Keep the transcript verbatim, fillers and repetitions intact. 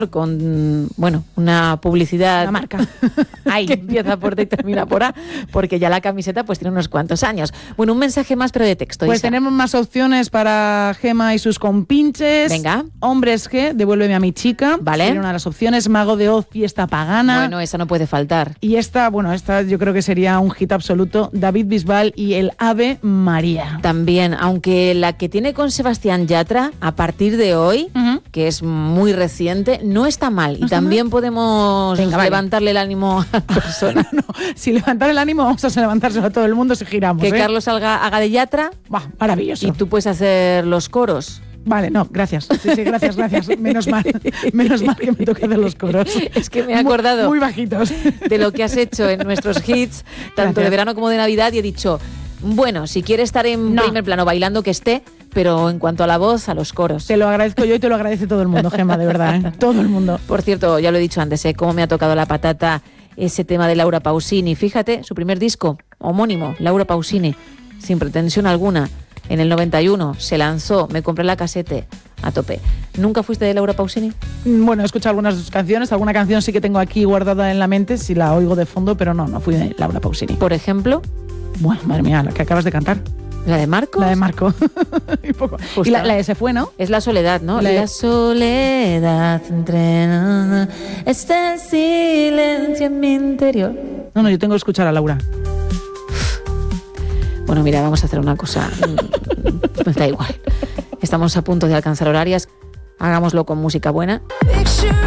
con, bueno, una publicidad, una marca ahí que empieza por D y termina por A, porque ya la camiseta pues tiene unos cuantos años. Bueno, un mensaje más pero de texto. Pues Isa. Tenemos más opciones para Gema y sus compinches. Venga. Hombres G, devuélveme a mi chica. Vale. Sería una de las opciones. Mago de Oz, fiesta pagana. Bueno, esa no puede faltar. Y esta, bueno, esta yo creo que sería un hit absoluto. David Bisbal y el Ave María. También, aunque la que tiene con Sebastián Yatra a partir de hoy, uh-huh. que es muy reciente, no está mal. ¿No y está también mal? Podemos Venga, levantarle vale. el ánimo a la persona. no, si levantar el ánimo, vamos a levantárselo a todo el mundo si giramos. Que ¿eh? Carlos haga, haga de Yatra. Bah, maravilloso. Y tú puedes hacer los coros. Vale, no, gracias. Sí, sí, gracias, gracias. Menos mal, menos mal que me toque hacer los coros. Es que me he acordado muy, muy bajitos de lo que has hecho en nuestros hits, tanto gracias. de verano como de Navidad, y he dicho, bueno, si quiere estar en no. primer plano bailando, que esté, pero en cuanto a la voz, a los coros. Te lo agradezco yo y te lo agradece todo el mundo, Gemma, de verdad, ¿eh? Todo el mundo. Por cierto, ya lo he dicho antes, ¿eh? Cómo me ha tocado la patata ese tema de Laura Pausini. Fíjate, su primer disco, homónimo, Laura Pausini, sin pretensión alguna. En el noventa y uno se lanzó, me compré la casete a tope. ¿Nunca fuiste de Laura Pausini? Bueno, he escuchado algunas de sus canciones, alguna canción sí que tengo aquí guardada en la mente, si la oigo de fondo, pero no, no fui de Laura Pausini. Por ejemplo, bueno, madre mía, la que acabas de cantar. ¿La de Marcos? La de Marco. y poco. y la, la de Se Fue, ¿no? Es La Soledad, ¿no? La, la soledad entre... Está el silencio en mi interior. No, no, yo tengo que escuchar a Laura. Bueno, mira, vamos a hacer una cosa. Me da igual. Estamos a punto de alcanzar horarias. Hagámoslo con música buena.